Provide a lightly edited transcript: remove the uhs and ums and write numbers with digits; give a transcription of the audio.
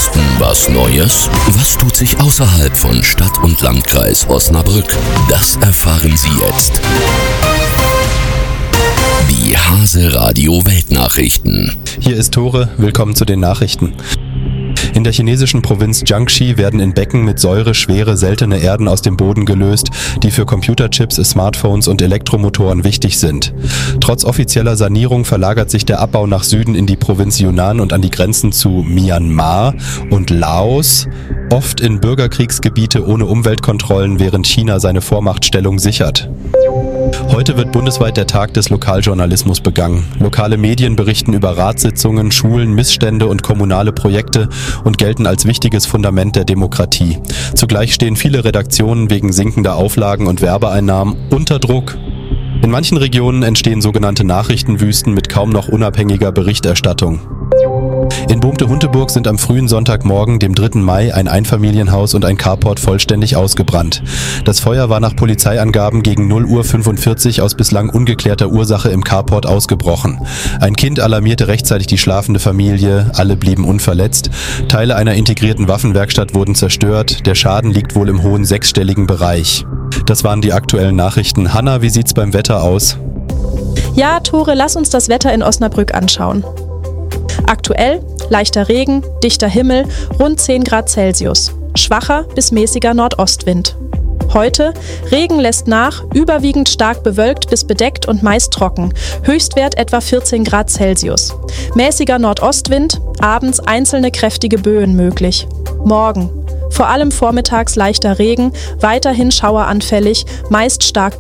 Westen was Neues? Was tut sich außerhalb von Stadt und Landkreis Osnabrück? Das erfahren Sie jetzt. Die Hase Radio Weltnachrichten. Hier ist Tore, willkommen zu den Nachrichten. In der chinesischen Provinz Jiangxi werden in Becken mit Säure schwere, seltene Erden aus dem Boden gelöst, die für Computerchips, Smartphones und Elektromotoren wichtig sind. Trotz offizieller Sanierung verlagert sich der Abbau nach Süden in die Provinz Yunnan und an die Grenzen zu Myanmar und Laos, oft in Bürgerkriegsgebiete ohne Umweltkontrollen, während China seine Vormachtstellung sichert. Heute wird bundesweit der Tag des Lokaljournalismus begangen. Lokale Medien berichten über Ratssitzungen, Schulen, Missstände und kommunale Projekte und gelten als wichtiges Fundament der Demokratie. Zugleich stehen viele Redaktionen wegen sinkender Auflagen und Werbeeinnahmen unter Druck. In manchen Regionen entstehen sogenannte Nachrichtenwüsten mit kaum noch unabhängiger Berichterstattung. In Boomte-Hunteburg sind am frühen Sonntagmorgen, dem 3. Mai, ein Einfamilienhaus und ein Carport vollständig ausgebrannt. Das Feuer war nach Polizeiangaben gegen 0:45 Uhr aus bislang ungeklärter Ursache im Carport ausgebrochen. Ein Kind alarmierte rechtzeitig die schlafende Familie, alle blieben unverletzt. Teile einer integrierten Waffenwerkstatt wurden zerstört, der Schaden liegt wohl im hohen sechsstelligen Bereich. Das waren die aktuellen Nachrichten. Hanna, wie sieht's beim Wetter aus? Ja, Tore, lass uns das Wetter in Osnabrück anschauen. Aktuell leichter Regen, dichter Himmel, rund 10 Grad Celsius. Schwacher bis mäßiger Nordostwind. Heute, Regen lässt nach, überwiegend stark bewölkt bis bedeckt und meist trocken. Höchstwert etwa 14 Grad Celsius. Mäßiger Nordostwind, abends einzelne kräftige Böen möglich. Morgen, vor allem vormittags leichter Regen, weiterhin schaueranfällig, meist stark